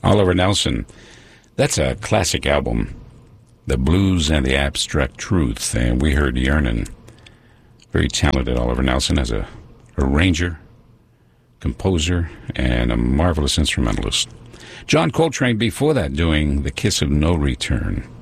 Oliver Nelson. That's a classic album, The Blues and the Abstract Truth, and we heard Yearnin'. Very talented Oliver Nelson as a arranger, composer, and a marvelous instrumentalist. John Coltrane before that doing The Kiss of No Return.